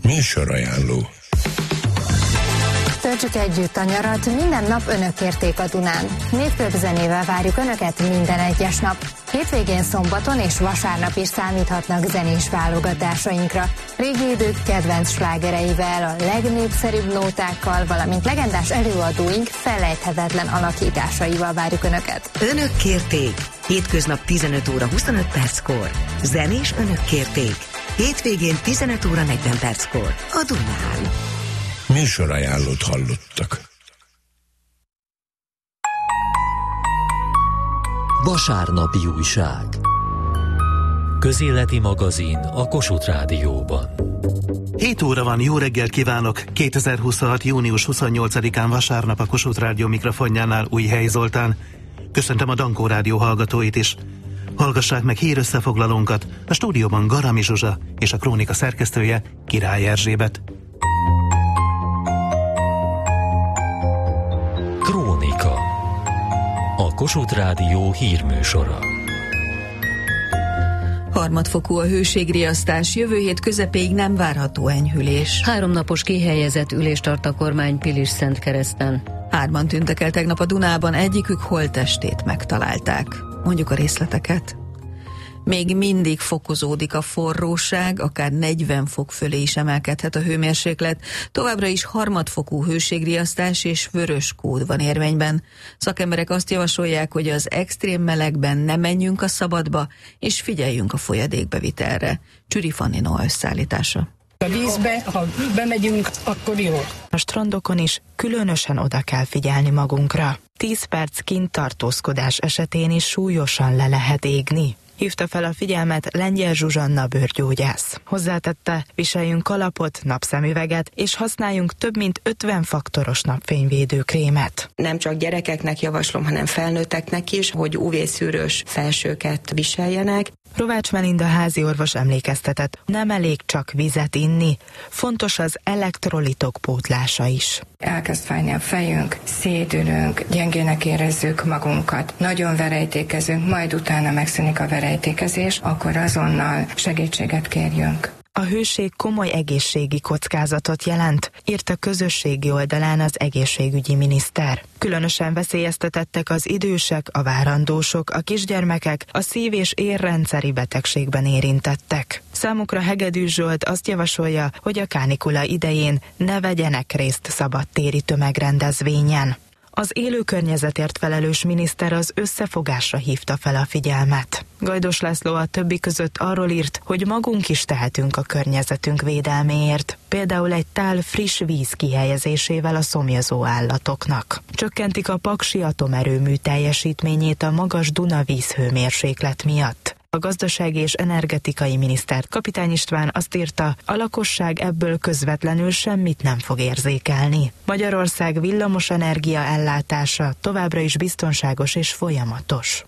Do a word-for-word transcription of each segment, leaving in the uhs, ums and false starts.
Műsorajánló. Töltsük együtt a nyarat, minden nap önök kérték a Dunán. Névtöbb zenével várjuk önöket minden egyes nap. Hétvégén, szombaton és vasárnap is számíthatnak zenés válogatásainkra. Régi idők kedvenc slágereivel, a legnépszerűbb nótákkal, valamint legendás előadóink felejthetetlen alakításaival várjuk önöket. Önök kérték. Hétköznap tizenöt óra huszonöt perckor. Zenés önök kérték. Hétvégén tizenöt óra negyven perckor. A Dunán. Műsorajánlót hallottak. Vasárnapi újság. Közéleti magazin a Kossuth Rádióban. hét óra van, jó reggel kívánok! kétezer-huszonhat. június huszonnyolcadikán vasárnap a Kossuth Rádió mikrofonjánál Újhely Zoltán. Köszöntöm a Dankó Rádió hallgatóit is. Hallgassák meg hírösszefoglalónkat, a stúdióban Garami Zsuzsa és a Krónika szerkesztője Király Erzsébet. Krónika. A Kossuth Rádió hírműsora. Harmadfokú a hőségriasztás, jövő hét közepéig nem várható enyhülés. Háromnapos kihelyezett ülést tart a kormány Pilis-Szentkereszten. Hárman tűntek el tegnap a Dunában, egyikük holttestét megtalálták. Mondjuk a részleteket. Még mindig fokozódik a forróság, akár negyven fok fölé is emelkedhet a hőmérséklet. Továbbra is harmadfokú hőségriasztás és vörös kód van érvényben. Szakemberek azt javasolják, hogy az extrém melegben ne menjünk a szabadba, és figyeljünk a folyadékbevitelre. Csüri Fanni Noa összeállítása. A vízbe, ha bemegyünk, akkor jó. A strandokon is különösen oda kell figyelni magunkra. tíz perc kint tartózkodás esetén is súlyosan le lehet égni. Hívta fel a figyelmet Lengyel Zsuzsanna bőrgyógyász. Hozzátette, viseljünk kalapot, napszemüveget, és használjunk több mint ötven faktoros napfényvédő krémet. Nem csak gyerekeknek javaslom, hanem felnőtteknek is, hogy ú vé-szűrős felsőket viseljenek. Rovács Melinda háziorvos emlékeztetett, nem elég csak vizet inni, fontos az elektrolitok pótlása is. Elkezd fájni a fejünk, szédülünk, gyengének érezzük magunkat, nagyon verejtékezünk, majd utána megszűnik a verejtékezés, akkor azonnal segítséget kérjünk. A hőség komoly egészségi kockázatot jelent, írt a közösségi oldalán az egészségügyi miniszter. Különösen veszélyeztetettek az idősek, a várandósok, a kisgyermekek, a szív- és érrendszeri betegségben érintettek. Számukra Hegedűs Zsolt azt javasolja, hogy a kánikula idején ne vegyenek részt szabadtéri tömegrendezvényen. Az élő környezetért felelős miniszter az összefogásra hívta fel a figyelmet. Gajdos László a többi között arról írt, hogy magunk is tehetünk a környezetünk védelméért, például egy tál friss víz kihelyezésével a szomjazó állatoknak. Csökkentik a paksi atomerőmű teljesítményét a magas Duna vízhőmérséklet miatt. A gazdasági és energetikai miniszter Kapitány István azt írta, a lakosság ebből közvetlenül semmit nem fog érzékelni. Magyarország villamosenergia ellátása továbbra is biztonságos és folyamatos.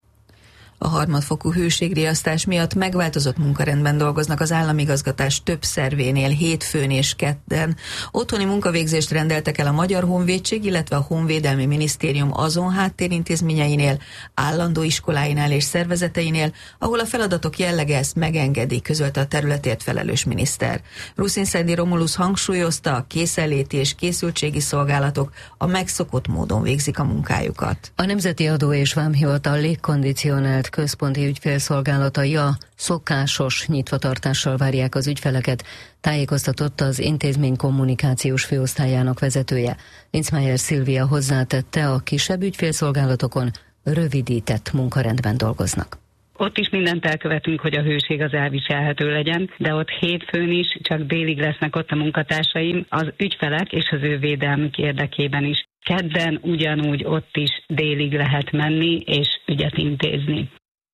A harmadfokú hőségriasztás miatt megváltozott munkarendben dolgoznak az államigazgatás több szervénél hétfőn és kedden. Otthoni munkavégzést rendeltek el a Magyar Honvédség, illetve a Honvédelmi Minisztérium azon háttérintézményeinél, állandó iskoláinál és szervezeteinél, ahol a feladatok jellege ezt megengedi, közölte a területért felelős miniszter. Ruszinszendi Romulus hangsúlyozta, a készenléti és készültségi szolgálatok a megszokott módon végzik a munkájukat. A Nemzeti Adó és Vámhivatal légkondicionált központi ügyfélszolgálatai a szokásos nyitvatartással várják az ügyfeleket, tájékoztatott az intézmény kommunikációs főosztályának vezetője. Lincmeyer Szilvia hozzátette, a kisebb ügyfélszolgálatokon rövidített munkarendben dolgoznak. Ott is mindent elkövetünk, hogy a hőség az elviselhető legyen, de ott hétfőn is csak délig lesznek ott a munkatársaim, az ügyfelek és az ő védelmük érdekében is. Kedden ugyanúgy ott is délig lehet menni és ügyet intézni.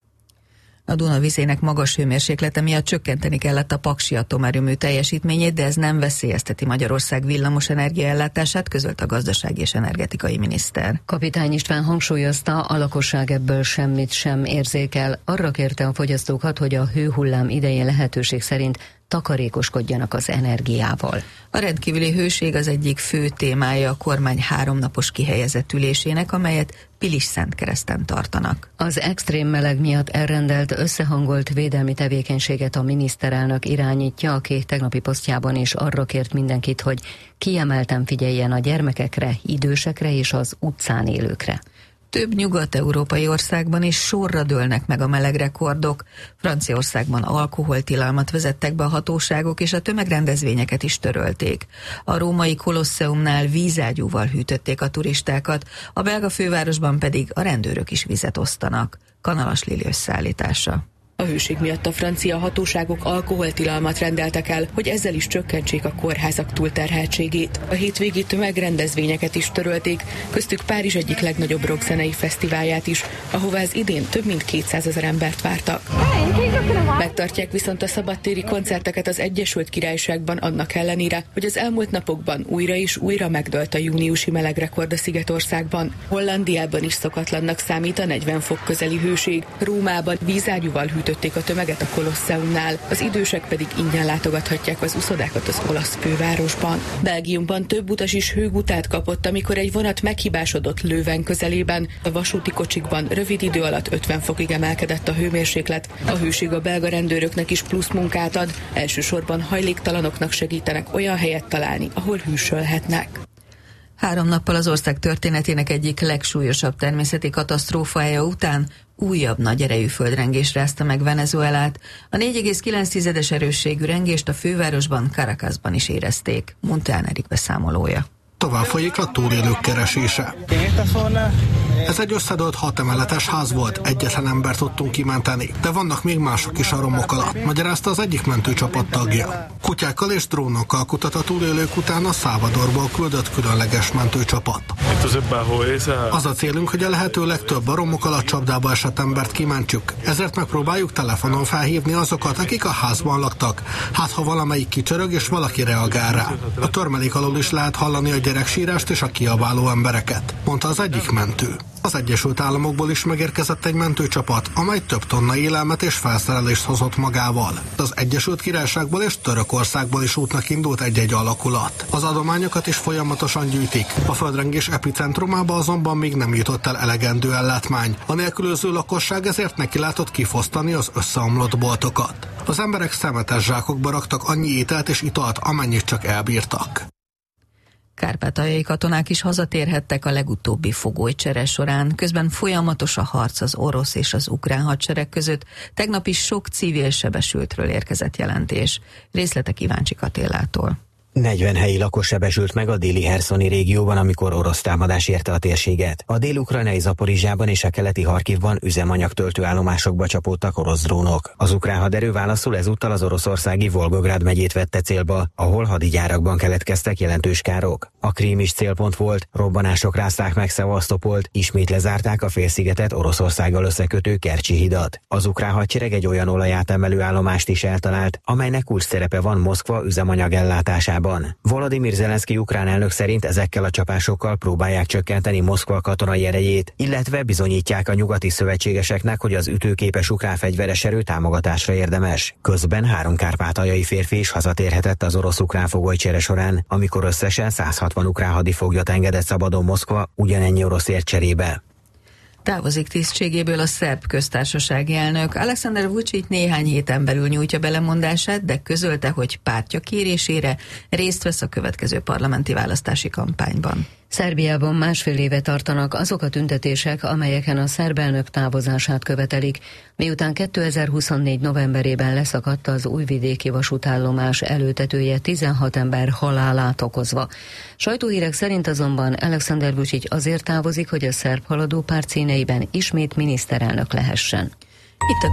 A Duna vizének magas hőmérséklete miatt csökkenteni kellett a paksi atomerőmű teljesítményét, de ez nem veszélyezteti Magyarország villamosenergia ellátását, közölt a gazdasági és energetikai miniszter. Kapitány István hangsúlyozta, a lakosság ebből semmit sem érzékel. Arra kérte a fogyasztókat, hogy a hőhullám idején lehetőség szerint takarékoskodjanak az energiával. A rendkívüli hőség az egyik fő témája a kormány háromnapos kihelyezett ülésének, amelyet Pilis-Szentkereszten tartanak. Az extrém meleg miatt elrendelt összehangolt védelmi tevékenységet a miniszterelnök irányítja, aki tegnapi posztjában is arra kért mindenkit, hogy kiemelten figyeljen a gyermekekre, idősekre és az utcán élőkre. Több nyugat-európai országban is sorra dőlnek meg a melegrekordok. Franciaországban alkoholtilalmat vezettek be a hatóságok, és a tömegrendezvényeket is törölték. A római Kolosseumnál vízágyúval hűtötték a turistákat, a belga fővárosban pedig a rendőrök is vizet osztanak. Kanalas Lili összeállítása. A hőség miatt a francia hatóságok alkoholtilalmat rendeltek el, hogy ezzel is csökkentsék a kórházak túlterheltségét. A hétvégi tömegrendezvényeket is törölték, köztük Párizs egyik legnagyobb rockzenei fesztiválját is, ahová az idén több mint kétszázezer embert vártak. Megtartják viszont a szabadtéri koncerteket az Egyesült Királyságban annak ellenére, hogy az elmúlt napokban újra és újra megdőlt a júniusi melegrekord a Szigetországban. Hollandiában is szokatlannak számít a negyven fok közeli hőség. Rómában vízágyúval hűtötték a tömeget a Kolosseumnál, az idősek pedig ingyen látogathatják az uszodákat az olasz fővárosban. Belgiumban több utas is hőgutát kapott, amikor egy vonat meghibásodott Leuven közelében. A vasúti kocsikban rövid idő alatt ötven fokig emelkedett a hőmérséklet. A hőség a belga rendőröknek is plusz munkát ad, elsősorban hajléktalanoknak segítenek olyan helyet találni, ahol hűsölhetnek. Három nappal az ország történetének egyik legsúlyosabb természeti katasztrófája után újabb nagy erejű földrengés rázta meg Venezuelát. A négy egész kilenc erősségű rengést a fővárosban, Caracasban is érezték. Montán Erik beszámolója. Tovább folyik a túlélők keresése. Ez egy összedőlt hat emeletes ház volt, egyetlen embert tudtunk kimenteni, de vannak még mások is a romok alatt, magyarázta az egyik mentőcsapat tagja. Kutyákkal és drónokkal kutat a túlélők után a Salvadorból küldött különleges mentőcsapat. Az a célunk, hogy a lehető legtöbb a romok alatt csapdába esett embert kimentsük, ezért megpróbáljuk telefonon felhívni azokat, akik a házban laktak, hát ha valamelyik kicsörög és valaki reagál rá. A törmelék alól is lehet hallani a gyereksírást és a kiabáló embereket, mondta az egyik mentő. Az Egyesült Államokból is megérkezett egy mentőcsapat, amely több tonna élelmet és felszerelést hozott magával. Az Egyesült Királyságból és Törökországból is útnak indult egy-egy alakulat. Az adományokat is folyamatosan gyűjtik. A földrengés epicentrumába azonban még nem jutott el elegendő ellátmány. A nélkülöző lakosság ezért neki látott kifosztani az összeomlott boltokat. Az emberek szemetes zsákokba raktak annyi ételt és italt, amennyit csak elbírtak. Kárpátaljai katonák is hazatérhettek a legutóbbi fogolycsere során, közben folyamatos a harc az orosz és az ukrán hadsereg között, tegnap is sok civil sebesültről érkezett jelentés. Részletek Iváncsik Attillától. negyven helyi lakos sebesült meg a déli herszoni régióban, amikor orosz támadás érte a térséget. A dél-ukrajnai Zaporizsában és a keleti Harkivban üzemanyagtöltő állomásokba csapódtak orosz drónok. Az ukrán haderő válaszul ezúttal az oroszországi Volgográd megyét vette célba, ahol hadigyárakban keletkeztek jelentős károk. A Krím is célpont volt, robbanások rázták meg Szevasztopolt, ismét lezárták a félszigetet Oroszországgal összekötő Kercsi hidat. Az ukrán hadsereg egy olyan olajátemelő állomást is eltalált, amelynek kulcs szerepe van Moszkva üzemanyag ellátásában. Volodymyr Zelenszky ukrán elnök szerint ezekkel a csapásokkal próbálják csökkenteni Moszkva katonai erejét, illetve bizonyítják a nyugati szövetségeseknek, hogy az ütőképes ukrán fegyveres erő támogatásra érdemes. Közben három kárpátaljai férfi is hazatérhetett az orosz-ukrán fogolycsere során, amikor összesen száz hatvan ukrán hadifoglyot engedett szabadon Moszkva ugyanennyi oroszért cserébe. Távozik tisztségéből a szerb köztársasági elnök. Alexander Vučić néhány héten belül nyújtja be lemondását, de közölte, hogy pártja kérésére részt vesz a következő parlamenti választási kampányban. Szerbiában másfél éve tartanak azok a tüntetések, amelyeken a szerb elnök távozását követelik, miután kétezer-huszonnégy novemberében leszakadt az újvidéki vasútállomás előtetője tizenhat ember halálát okozva. Sajtóhírek szerint azonban Alexander Vučić azért távozik, hogy a szerb haladó párt színeiben ismét miniszterelnök lehessen. Itt a...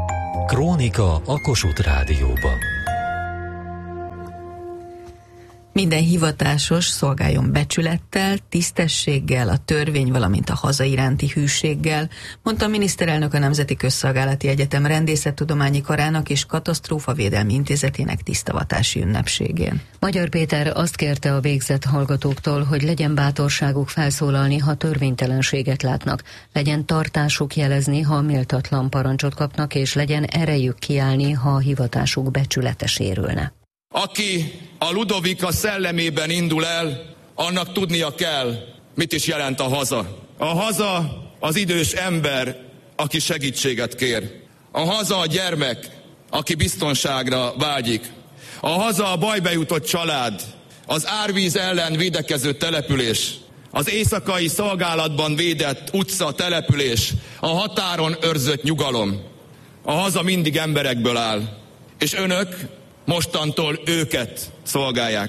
Krónika a Kossuth Rádióban. Minden hivatásos szolgáljon becsülettel, tisztességgel, a törvény, valamint a haza iránti hűséggel, mondta a miniszterelnök a Nemzeti Közszolgálati Egyetem Rendészettudományi Karának és Katasztrófavédelmi Intézetének tisztavatási ünnepségén. Magyar Péter azt kérte a végzett hallgatóktól, hogy legyen bátorságuk felszólalni, ha törvénytelenséget látnak, legyen tartásuk jelezni, ha méltatlan parancsot kapnak, és legyen erejük kiállni, ha a hivatásuk becsülete sérülne. Aki a Ludovika szellemében indul el, annak tudnia kell, mit is jelent a haza. A haza az idős ember, aki segítséget kér. A haza a gyermek, aki biztonságra vágyik. A haza a bajba jutott család, az árvíz ellen védekező település, az éjszakai szolgálatban védett utca, település, a határon őrzött nyugalom. A haza mindig emberekből áll, és önök mostantól őket szolgálják.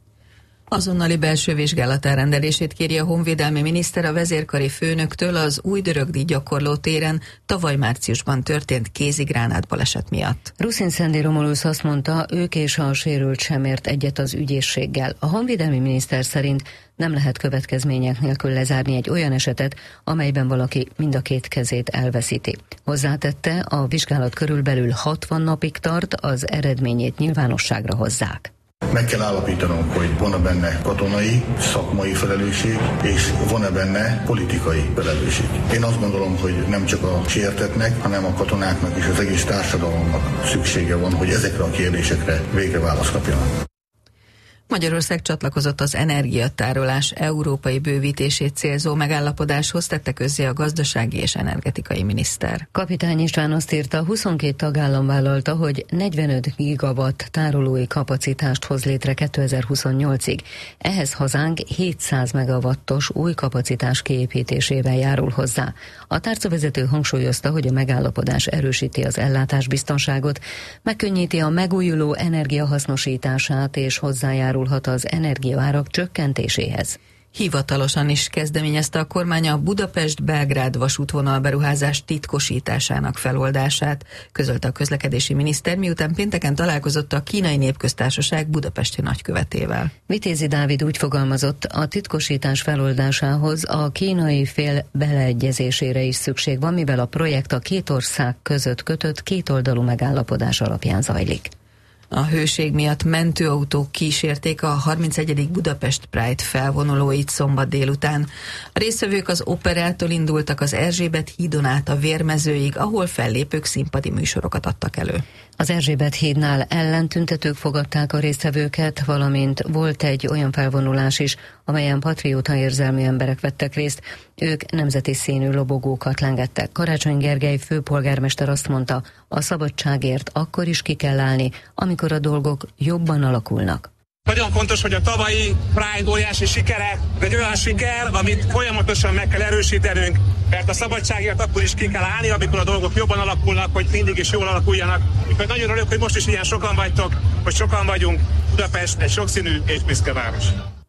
Azonnali belső vizsgálat elrendelését kéri a honvédelmi miniszter a vezérkari főnöktől az Újdörögdi gyakorló téren tavaly márciusban történt kézigránát baleset miatt. Ruszin Szendi Romulusz azt mondta, ők és a sérült sem ért egyet az ügyészséggel. A honvédelmi miniszter szerint nem lehet következmények nélkül lezárni egy olyan esetet, amelyben valaki mind a két kezét elveszíti. Hozzátette, a vizsgálat körülbelül hatvan napig tart, az eredményét nyilvánosságra hozzák. Meg kell állapítanunk, hogy van-e benne katonai, szakmai felelősség, és van-e benne politikai felelősség. Én azt gondolom, hogy nem csak a sértettnek, hanem a katonáknak és az egész társadalomnak szüksége van, hogy ezekre a kérdésekre végre választ kapjanak. Magyarország csatlakozott az energiatárolás európai bővítését célzó megállapodáshoz, tette közzé a gazdasági és energetikai miniszter. Kapitány István azt írta, huszonkét tagállam vállalta, hogy negyvenöt gigawatt tárolói kapacitást hoz létre kétezer-huszonnyolcig. Ehhez hazánk hétszáz megawattos új kapacitás kiépítésével járul hozzá. A tárcavezető hangsúlyozta, hogy a megállapodás erősíti az ellátásbiztonságot, megkönnyíti a megújuló energiahasznosítását és hozzájárul az energiaárak csökkentéséhez. Hivatalosan is kezdeményezte a kormány a Budapest-Belgrád vasútvonal beruházás titkosításának feloldását, közölte a közlekedési miniszter, miután pénteken találkozott a Kínai Népköztársaság budapesti nagykövetével. Vitézi Dávid úgy fogalmazott, a titkosítás feloldásához a kínai fél beleegyezésére is szükség van, mivel a projekt a két ország között kötött kétoldalú megállapodás alapján zajlik. A hőség miatt mentőautók kísérték a harmincegyedik Budapest Pride felvonulóit szombat délután. A résztvevők az operától indultak az Erzsébet hídon át a Vérmezőig, ahol fellépők színpadi műsorokat adtak elő. Az Erzsébet hídnál ellentüntetők fogadták a résztvevőket, valamint volt egy olyan felvonulás is, amelyen patrióta érzelmű emberek vettek részt. Ők nemzeti színű lobogókat lengettek. Karácsony Gergely főpolgármester azt mondta, a szabadságért akkor is ki kell állni, amikor a dolgok jobban alakulnak. Nagyon fontos, hogy a tavalyi Pride óriási sikere egy olyan siker, amit folyamatosan meg kell erősítenünk, mert a szabadságért akkor is ki kell állni, amikor a dolgok jobban alakulnak, hogy mindig is jól alakuljanak. Úgyhogy nagyon örülök, hogy most is ilyen sokan vagytok, hogy sokan vagyunk. Budapest egy sokszínű és büszke város.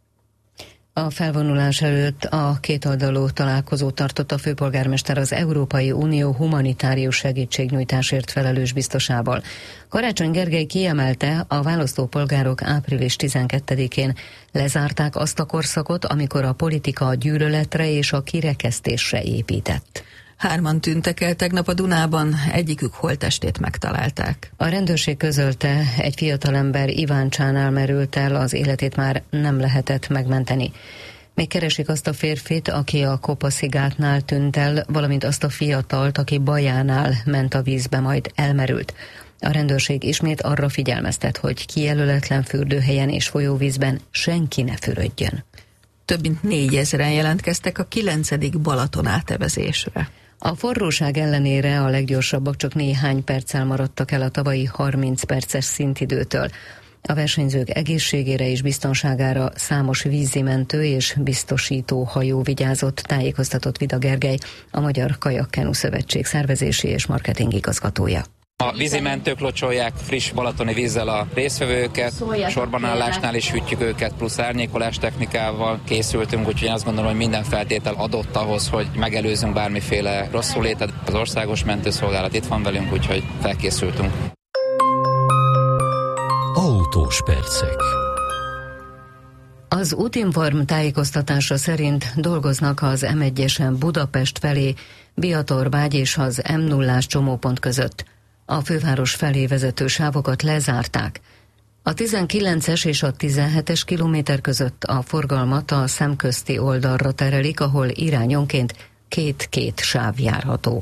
A felvonulás előtt a kétoldalú találkozót tartott a főpolgármester az Európai Unió humanitárius segítségnyújtásért felelős biztosával. Karácsony Gergely kiemelte, a választópolgárok április tizenkettedikén lezárták azt a korszakot, amikor a politika a gyűlöletre és a kirekesztésre épített. Hárman tűntek el tegnap a Dunában, egyikük holttestét megtalálták. A rendőrség közölte, egy fiatalember Iváncsánál merült el, az életét már nem lehetett megmenteni. Még keresik azt a férfit, aki a Kopaszigátnál tűnt el, valamint azt a fiatalt, aki Bajánál ment a vízbe, majd elmerült. A rendőrség ismét arra figyelmeztet, hogy kijelöletlen fürdőhelyen és folyóvízben senki ne fürödjön. Több mint négyezren jelentkeztek a kilencedik Balaton átevezésre. A forróság ellenére a leggyorsabbak csak néhány perccel maradtak el a tavalyi harminc perces szintidőtől. A versenyzők egészségére és biztonságára számos vízimentő és biztosító hajó vigyázott, tájékoztatott Vida Gergely, a Magyar Kajakkenu Szövetség szervezési és marketing igazgatója. A vízimentők locsolják friss balatoni vízzel a résztvevőket, sorbanállásnál is hűtjük őket, plusz árnyékolás technikával készültünk, úgyhogy azt gondolom, hogy minden feltétel adott ahhoz, hogy megelőzzünk bármiféle rosszulétet. Az országos mentőszolgálat itt van velünk, úgyhogy felkészültünk. Autós percek. Az Útinform tájékoztatása szerint dolgoznak az em egyesen Budapest felé, Biatorbágy és az em nullás csomópont között. A főváros felé vezető sávokat lezárták. A tizenkilences és a tizenhetes kilométer között a forgalmat a szemközti oldalra terelik, ahol irányonként két-két sáv járható.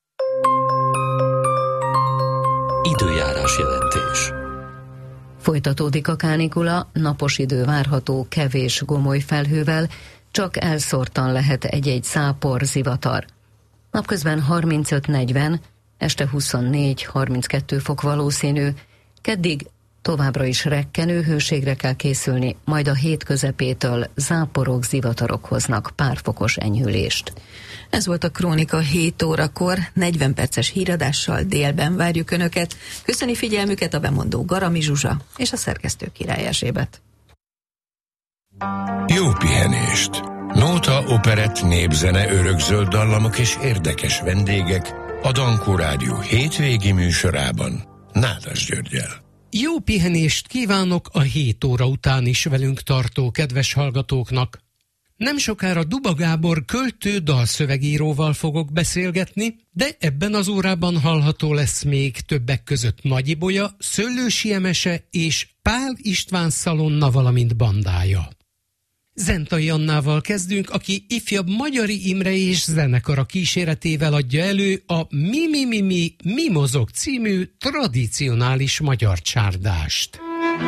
Időjárás jelentés. Folytatódik a kánikula, napos idő várható kevés gomoly felhővel, csak elszórtan lehet egy-egy zápor, zivatar. Napközben harmincöt-negyven, este huszonnégy-harminckettő fok valószínű, keddig továbbra is rekkenő hőségre kell készülni, majd a hét közepétől záporok, zivatarok hoznak pár fokos enyhülést. Ez volt a Krónika hét órakor, negyven perces híradással délben várjuk Önöket. Köszöni figyelmüket a bemondó Garami Zsuzsa és a szerkesztő Király Erzsébet. Jó pihenést! Nóta, operett, népzene, örökzöld dallamok és érdekes vendégek a Dankó Rádió hétvégi műsorában Nádas Györggyel. Jó pihenést kívánok a hét óra után is velünk tartó kedves hallgatóknak. Nem sokára Duba Gábor költő dalszövegíróval fogok beszélgetni, de ebben az órában hallható lesz még többek között Nagy Ibolya, Szöllősi Emese és Pál István Szalonna, valamint bandája. Zentai Annával kezdünk, aki ifjabb Magyari Imre és zenekara kíséretével adja elő a Mi Mi Mi Mi Mi Mozog című tradicionális magyar csárdást.